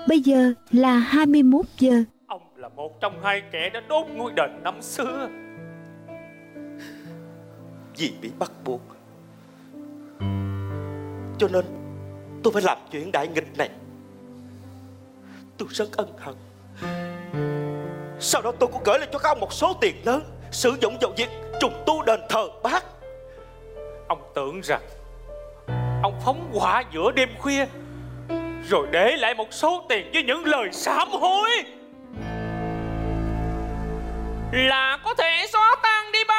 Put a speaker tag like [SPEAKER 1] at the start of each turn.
[SPEAKER 1] Bây giờ là 21 giờ.
[SPEAKER 2] Ông là một trong hai kẻ đã đốt ngôi đền năm xưa.
[SPEAKER 3] Vì bị bắt buộc, cho nên tôi phải làm chuyện đại nghịch này. Tôi rất ân hận. Sau đó tôi cũng gửi lại cho các ông một số tiền lớn sử dụng vào việc trùng tu đền thờ bác.
[SPEAKER 2] Ông tưởng rằng ông phóng hỏa giữa đêm khuya rồi để lại một số tiền với những lời sám hối là có thể xóa